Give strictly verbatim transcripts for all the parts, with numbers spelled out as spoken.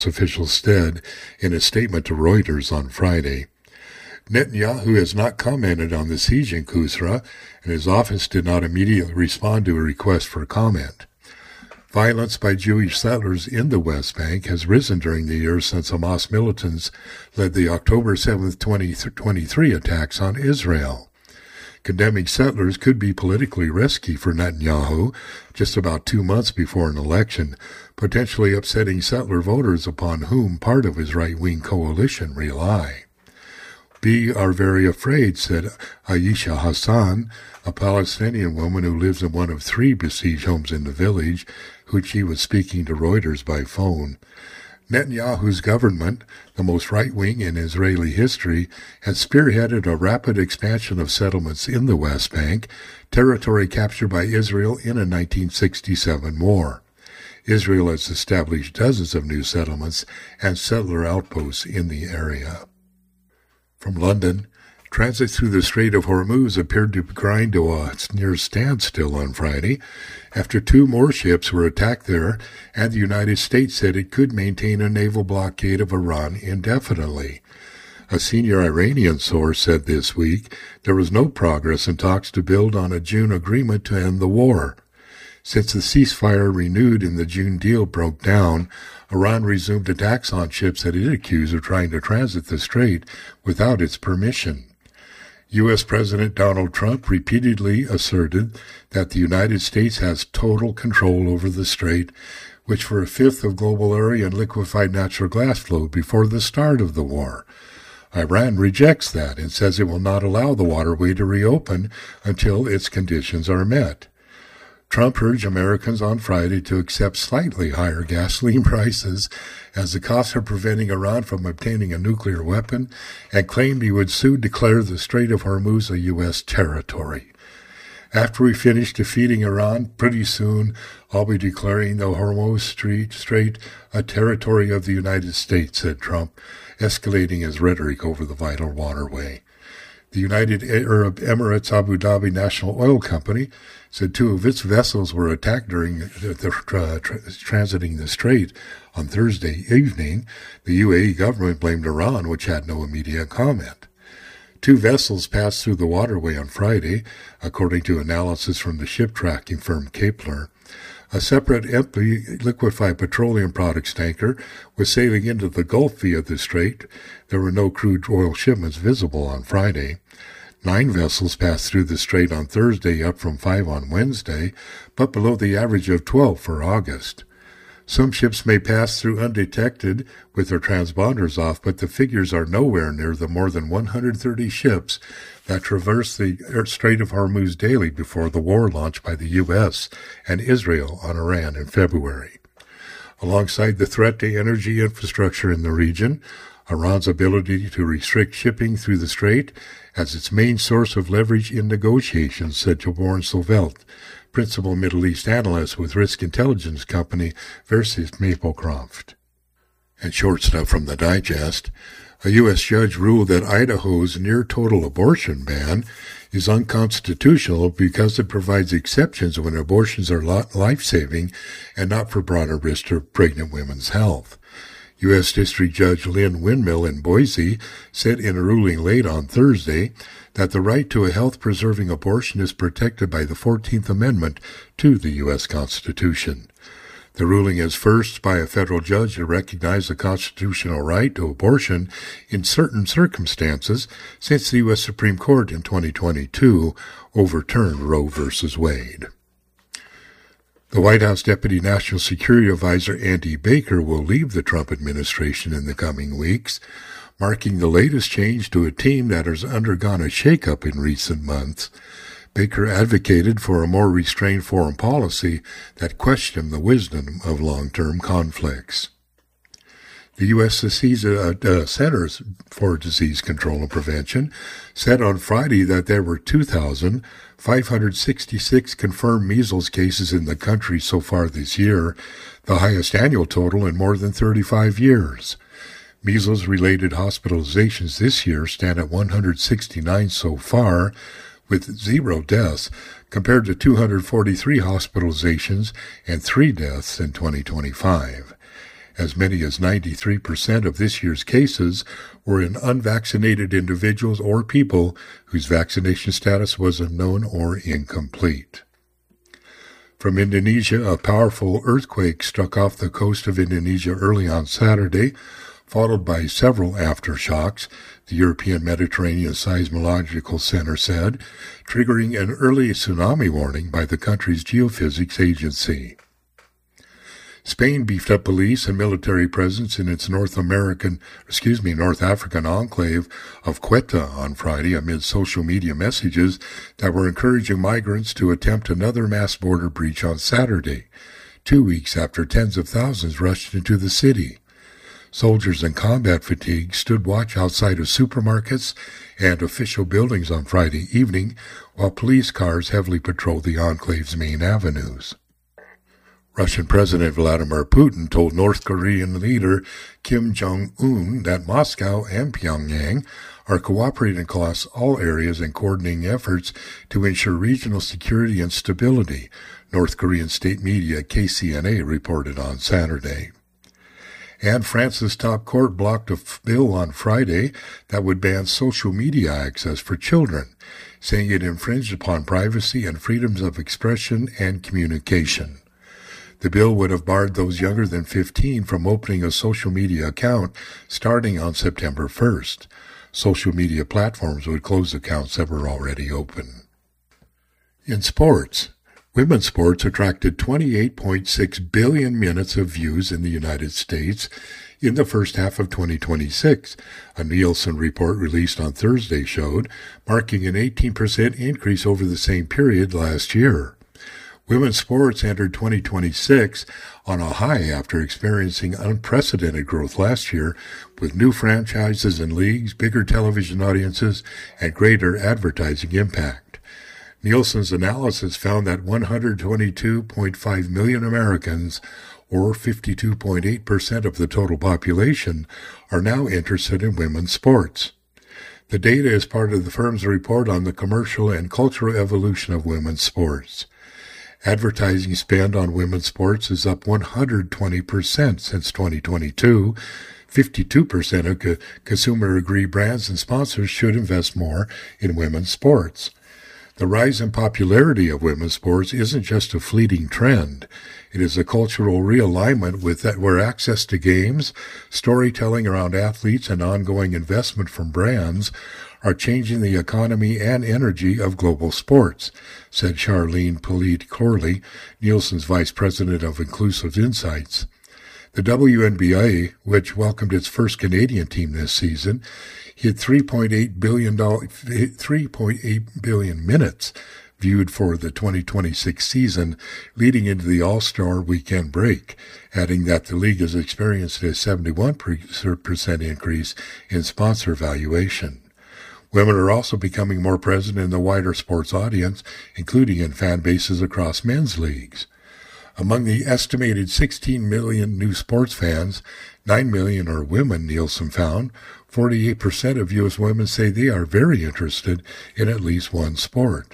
officials said in a statement to Reuters on Friday. Netanyahu has not commented on the siege in Kusra, and his office did not immediately respond to a request for comment. Violence by Jewish settlers in the West Bank has risen during the years since Hamas militants led the October seventh, twenty twenty-three attacks on Israel. Condemning settlers could be politically risky for Netanyahu just about two months before an election, potentially upsetting settler voters upon whom part of his right-wing coalition rely. We are very afraid, said Aisha Hassan, a Palestinian woman who lives in one of three besieged homes in the village, who she was speaking to Reuters by phone. Netanyahu's government, the most right-wing in Israeli history, has spearheaded a rapid expansion of settlements in the West Bank, territory captured by Israel in a nineteen sixty-seven war. Israel has established dozens of new settlements and settler outposts in the area. From London, transit through the Strait of Hormuz appeared to grind to a near standstill on Friday after two more ships were attacked there, and the United States said it could maintain a naval blockade of Iran indefinitely. A senior Iranian source said this week there was no progress in talks to build on a June agreement to end the war. Since the ceasefire renewed in the June deal broke down, Iran resumed attacks on ships that it accused of trying to transit the strait without its permission. U S. President Donald Trump repeatedly asserted that the United States has total control over the strait, which for a fifth of global area and liquefied natural gas flowed before the start of the war. Iran rejects that and says it will not allow the waterway to reopen until its conditions are met. Trump urged Americans on Friday to accept slightly higher gasoline prices as the costs of preventing Iran from obtaining a nuclear weapon, and claimed he would soon declare the Strait of Hormuz a U S territory. After we finish defeating Iran, pretty soon I'll be declaring the Hormuz Strait a territory of the United States, said Trump, escalating his rhetoric over the vital waterway. The United Arab Emirates Abu Dhabi National Oil Company said two of its vessels were attacked during the, the uh, tra- transiting the strait on Thursday evening. The U A E government blamed Iran, which had no immediate comment. Two vessels passed through the waterway on Friday, according to analysis from the ship tracking firm Kepler. A separate empty liquefied petroleum products tanker was sailing into the Gulf via the strait. There were no crude oil shipments visible on Friday. Nine vessels passed through the strait on Thursday, up from five on Wednesday, but below the average of twelve for August. Some ships may pass through undetected with their transponders off, but the figures are nowhere near the more than one hundred thirty ships that traversed the Strait of Hormuz daily before the war launched by the U S and Israel on Iran in February. Alongside the threat to energy infrastructure in the region, Iran's ability to restrict shipping through the strait as its main source of leverage in negotiations, said Jaborn Sovelt, principal Middle East analyst with risk intelligence company Versus Maplecroft. And short stuff from the Digest. A U S judge ruled that Idaho's near-total abortion ban is unconstitutional because it provides exceptions when abortions are life-saving and not for broader risk to pregnant women's health. U S. District Judge Lynn Windmill in Boise said in a ruling late on Thursday that the right to a health-preserving abortion is protected by the fourteenth Amendment to the U S. Constitution. The ruling is first by a federal judge to recognize the constitutional right to abortion in certain circumstances since the U S. Supreme Court in twenty twenty-two overturned Roe v. Wade. The White House Deputy National Security Advisor Andy Baker will leave the Trump administration in the coming weeks, marking the latest change to a team that has undergone a shakeup in recent months. Baker advocated for a more restrained foreign policy that questioned the wisdom of long-term conflicts. The U S. Uh, uh, Centers for Disease Control and Prevention said on Friday that there were two thousand five hundred sixty-six confirmed measles cases in the country so far this year, the highest annual total in more than thirty-five years. Measles-related hospitalizations this year stand at one hundred sixty-nine so far, with zero deaths, compared to two hundred forty-three hospitalizations and three deaths in twenty twenty-five. As many as ninety-three percent of this year's cases were in unvaccinated individuals or people whose vaccination status was unknown or incomplete. From Indonesia, a powerful earthquake struck off the coast of Indonesia early on Saturday, followed by several aftershocks, the European Mediterranean Seismological Center said, triggering an early tsunami warning by the country's geophysics agency. Spain beefed up police and military presence in its North American, excuse me, North African enclave of Ceuta on Friday amid social media messages that were encouraging migrants to attempt another mass border breach on Saturday, two weeks after tens of thousands rushed into the city. Soldiers in combat fatigue stood watch outside of supermarkets and official buildings on Friday evening, while police cars heavily patrolled the enclave's main avenues. Russian President Vladimir Putin told North Korean leader Kim Jong-un that Moscow and Pyongyang are cooperating across all areas and coordinating efforts to ensure regional security and stability, North Korean state media K C N A reported on Saturday. And France's top court blocked a bill on Friday that would ban social media access for children, saying it infringed upon privacy and freedoms of expression and communication. The bill would have barred those younger than fifteen from opening a social media account starting on September first. Social media platforms would close accounts that were already open. In sports, women's sports attracted twenty-eight point six billion minutes of views in the United States in the first half of twenty twenty-six, a Nielsen report released on Thursday showed, marking an eighteen percent increase over the same period last year. Women's sports entered twenty twenty-six on a high after experiencing unprecedented growth last year with new franchises and leagues, bigger television audiences, and greater advertising impact. Nielsen's analysis found that one hundred twenty-two point five million Americans, or fifty-two point eight percent of the total population, are now interested in women's sports. The data is part of the firm's report on the commercial and cultural evolution of women's sports. Advertising spend on women's sports is up one hundred twenty percent since twenty twenty-two. fifty-two percent of co- consumer agree brands and sponsors should invest more in women's sports. The rise in popularity of women's sports isn't just a fleeting trend. It is a cultural realignment with that where access to games, storytelling around athletes, and ongoing investment from brands are changing the economy and energy of global sports, said Charlene Polite-Corley, Nielsen's vice president of Inclusive Insights. The W N B A, which welcomed its first Canadian team this season, hit three point eight billion three point eight billion minutes viewed for the twenty twenty-six season, leading into the All-Star weekend break, adding that the league has experienced a seventy-one percent increase in sponsor valuation. Women are also becoming more present in the wider sports audience, including in fan bases across men's leagues. Among the estimated sixteen million new sports fans, nine million are women, Nielsen found. forty-eight percent of U S women say they are very interested in at least one sport.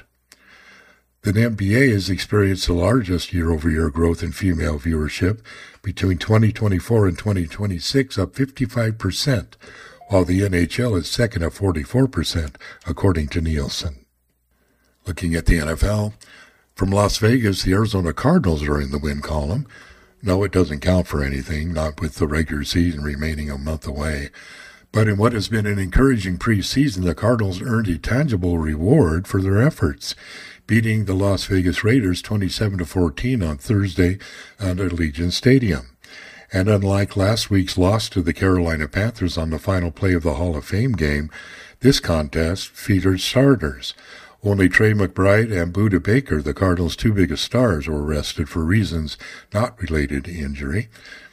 The N B A has experienced the largest year-over-year growth in female viewership between twenty twenty-four and twenty twenty-six, up fifty-five percent, while the N H L is second at forty-four percent, according to Nielsen. Looking at the N F L, from Las Vegas, the Arizona Cardinals are in the win column. No, it doesn't count for anything, not with the regular season remaining a month away. But in what has been an encouraging preseason, the Cardinals earned a tangible reward for their efforts, beating the Las Vegas Raiders twenty-seven to fourteen on Thursday at Allegiant Stadium. And unlike last week's loss to the Carolina Panthers on the final play of the Hall of Fame game, this contest featured starters. Only Trey McBride and Budda Baker, the Cardinals' two biggest stars, were arrested for reasons not related to injury.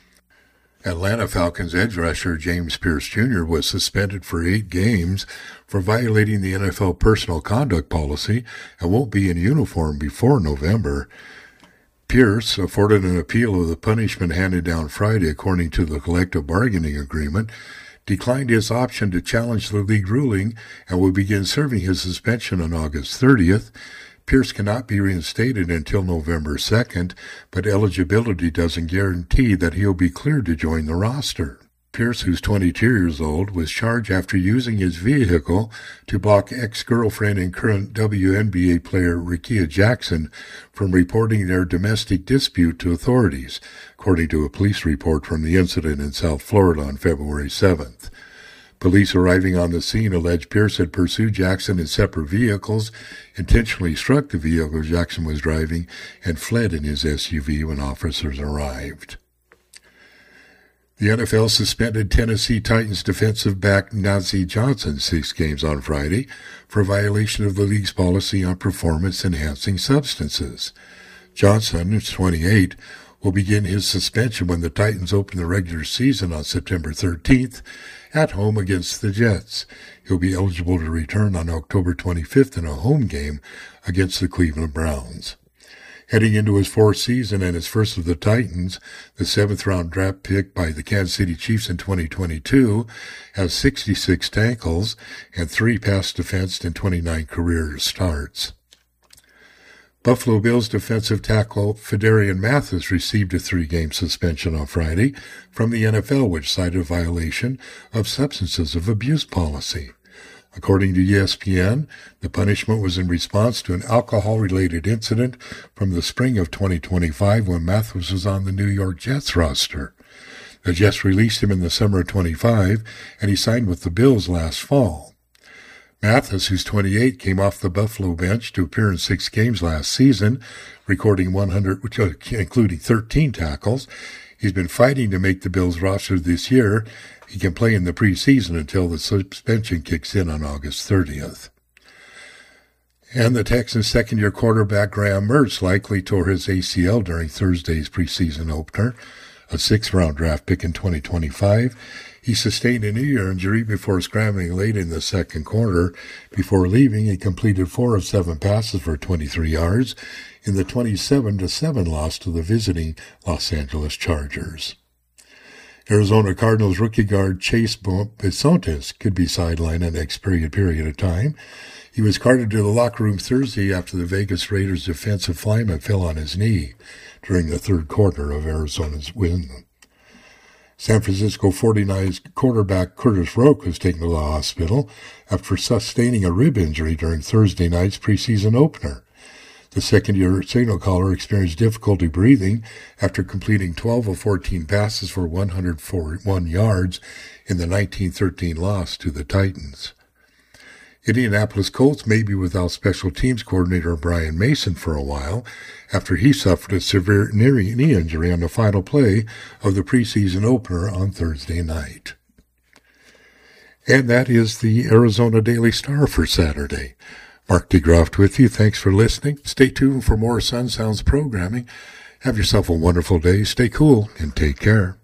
Atlanta Falcons edge rusher James Pierce Junior was suspended for eight games for violating the N F L personal conduct policy and won't be in uniform before November. Pierce, afforded an appeal of the punishment handed down Friday according to the collective bargaining agreement, declined his option to challenge the league ruling and will begin serving his suspension on August thirtieth. Pierce cannot be reinstated until November second, but eligibility doesn't guarantee that he'll be cleared to join the roster. Pierce, who's twenty-two years old, was charged after using his vehicle to block ex-girlfriend and current W N B A player Rickea Jackson from reporting their domestic dispute to authorities, according to a police report from the incident in South Florida on February seventh. Police arriving on the scene allege Pierce had pursued Jackson in separate vehicles, intentionally struck the vehicle Jackson was driving, and fled in his S U V when officers arrived. The N F L suspended Tennessee Titans defensive back Nazeeh Johnson six games on Friday for violation of the league's policy on performance-enhancing substances. Johnson, who's twenty-eight, will begin his suspension when the Titans open the regular season on September thirteenth at home against the Jets. He'll be eligible to return on October twenty-fifth in a home game against the Cleveland Browns. Heading into his fourth season and his first of the Titans, the seventh-round draft pick by the Kansas City Chiefs in twenty twenty-two has sixty-six tackles and three pass defense in twenty-nine career starts. Buffalo Bills defensive tackle Phidarian Mathis received a three-game suspension on Friday from the N F L, which cited a violation of substances of abuse policy. According to E S P N, the punishment was in response to an alcohol-related incident from the spring of twenty twenty-five when Mathis was on the New York Jets roster. The Jets released him in the summer of twenty-five, and he signed with the Bills last fall. Mathis, who's twenty-eight, came off the Buffalo bench to appear in six games last season, recording one hundred, including thirteen tackles. He's been fighting to make the Bills roster this year. He can play in the preseason until the suspension kicks in on August thirtieth. And the Texans' second-year quarterback Graham Mertz likely tore his A C L during Thursday's preseason opener, a sixth-round draft pick in twenty twenty-five. He sustained a knee injury before scrambling late in the second quarter. Before leaving, he completed four of seven passes for twenty-three yards in the twenty-seven to seven loss to the visiting Los Angeles Chargers. Arizona Cardinals rookie guard Chase Bisontis could be sidelined an next period period of time. He was carted to the locker room Thursday after the Vegas Raiders defensive lineman fell on his knee during the third quarter of Arizona's win. San Francisco forty-niners quarterback Curtis Roque was taken to the hospital after sustaining a rib injury during Thursday night's preseason opener. The second-year signal caller experienced difficulty breathing after completing twelve of fourteen passes for one hundred forty-one yards in the nineteen thirteen loss to the Titans. Indianapolis Colts may be without special teams coordinator Brian Mason for a while after he suffered a severe knee injury on the final play of the preseason opener on Thursday night. And that is the Arizona Daily Star for Saturday. Mark DeGroft with you. Thanks for listening. Stay tuned for more Sun Sounds programming. Have yourself a wonderful day. Stay cool and take care.